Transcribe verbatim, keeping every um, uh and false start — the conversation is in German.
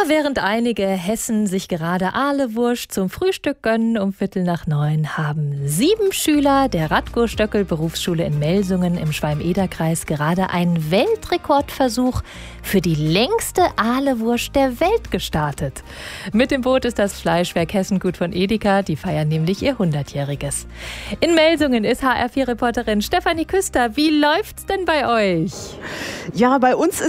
während einige Hessen sich gerade Ahlewurst zum Frühstück gönnen um Viertel nach neun, haben sieben Schüler der Radko-Stöckel-Berufsschule in Melsungen im Schwalm-Eder-Kreis gerade einen Weltrekordversuch für die längste Ahlewurst der Welt gestartet. Mit dem Boot ist das Fleischwerk Hessengut von Edeka, die feiern nämlich ihr hundertjähriges. In Melsungen ist H R vier Reporterin Stefanie Küster. Wie läuft's denn bei euch? Ja, bei uns ist